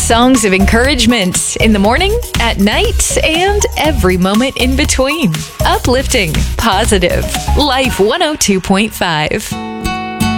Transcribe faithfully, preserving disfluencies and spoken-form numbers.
Songs of encouragement in the morning, at night, and every moment in between. Uplifting, positive. Life one oh two point five.